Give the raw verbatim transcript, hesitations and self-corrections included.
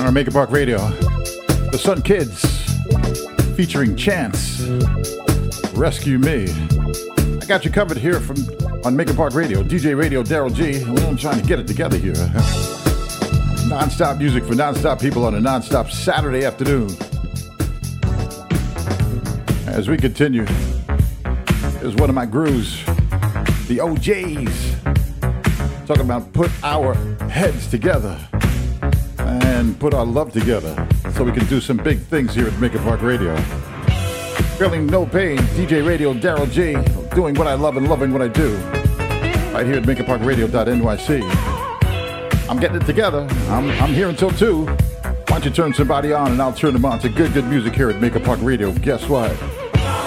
on Make It Park Radio. The Sun Kids featuring Chance. Rescue Me. I got you covered here from on Make It Park Radio. D J Radio Daryl G. Well, I'm trying to get it together here. Non-stop music for non-stop people on a non-stop Saturday afternoon. As we continue, here's one of my grooves. The O Js. Talking about put our heads together and put our love together so we can do some big things here at Make It Park Radio. Feeling no pain, D J Radio Daryl G, doing what I love and loving what I do. Right here at make it park radio dot N Y C. I'm getting it together. I'm, I'm here until two. Why don't you turn somebody on and I'll turn them on to good, good music here at Make It Park Radio. Guess what?